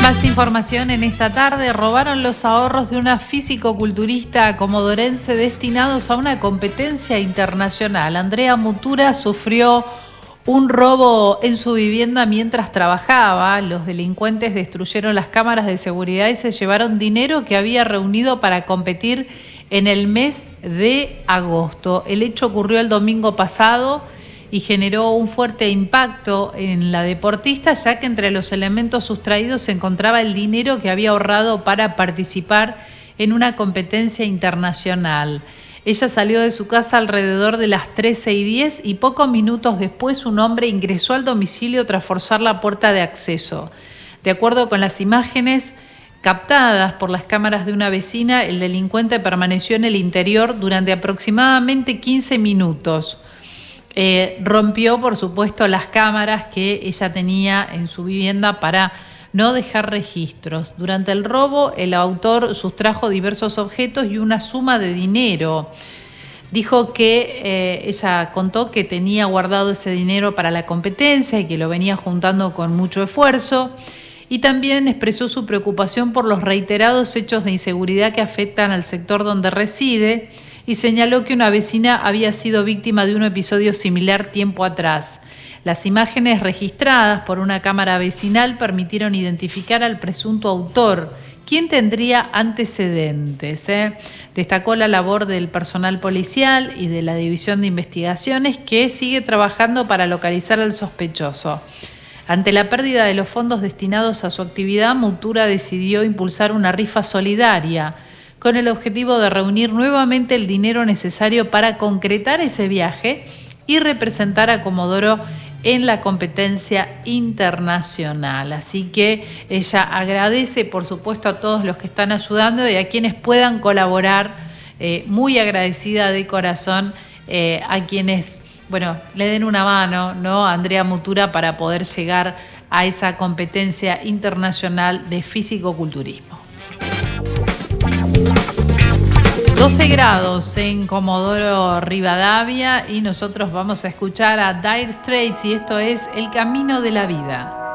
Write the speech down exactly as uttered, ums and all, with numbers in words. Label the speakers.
Speaker 1: Más información en esta tarde. Robaron los ahorros de una físico-culturista comodorense destinados a una competencia internacional. Andrea Mutura sufrió un robo en su vivienda mientras trabajaba. Los delincuentes destruyeron las cámaras de seguridad y se llevaron dinero que había reunido para competir en el mes de agosto. El hecho ocurrió el domingo pasado y generó un fuerte impacto en la deportista, ya que entre los elementos sustraídos se encontraba el dinero que había ahorrado para participar en una competencia internacional. Ella salió de su casa alrededor de las trece y diez y pocos minutos después un hombre ingresó al domicilio tras forzar la puerta de acceso. De acuerdo con las imágenes captadas por las cámaras de una vecina, el delincuente permaneció en el interior durante aproximadamente quince minutos. Eh, rompió, por supuesto, las cámaras que ella tenía en su vivienda para no dejar registros. Durante el robo, el autor sustrajo diversos objetos y una suma de dinero. Dijo que eh, ella contó que tenía guardado ese dinero para la competencia y que lo venía juntando con mucho esfuerzo. Y también expresó su preocupación por los reiterados hechos de inseguridad que afectan al sector donde reside y señaló que una vecina había sido víctima de un episodio similar tiempo atrás. Las imágenes registradas por una cámara vecinal permitieron identificar al presunto autor, quien tendría antecedentes. ¿eh? Destacó la labor del personal policial y de la División de Investigaciones, que sigue trabajando para localizar al sospechoso. Ante la pérdida de los fondos destinados a su actividad, Mutura decidió impulsar una rifa solidaria con el objetivo de reunir nuevamente el dinero necesario para concretar ese viaje y representar a Comodoro en la competencia internacional. Así que ella agradece, por supuesto, a todos los que están ayudando y a quienes puedan colaborar, eh, muy agradecida de corazón eh, a quienes, bueno, le den una mano, ¿no?, a Andrea Mutura para poder llegar a esa competencia internacional de físico-culturismo. doce grados en Comodoro Rivadavia y nosotros vamos a escuchar a Dire Straits y esto es El Camino de la Vida.